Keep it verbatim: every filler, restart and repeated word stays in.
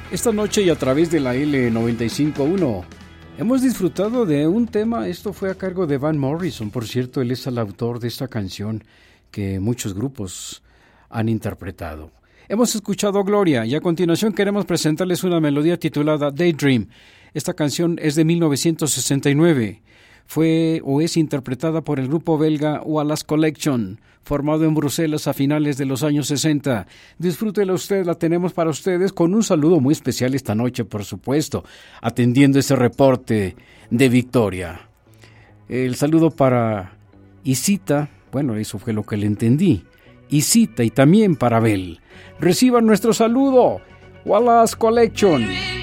Esta noche y a través de la L noventa y cinco punto uno hemos disfrutado de un tema. Esto fue a cargo de Van Morrison. Por cierto, él es el autor de esta canción que muchos grupos han interpretado. Hemos escuchado Gloria y a continuación queremos presentarles una melodía titulada Daydream. Esta canción es de mil novecientos sesenta y nueve. Fue o es interpretada por el grupo belga Wallace Collection, formado en Bruselas a finales de los años sesenta. Disfrútela usted, la tenemos para ustedes con un saludo muy especial esta noche, por supuesto, atendiendo ese reporte de Victoria. El saludo para Isita, bueno, eso fue lo que le entendí, Isita, y también para Bel. Reciban nuestro saludo, Wallace Collection.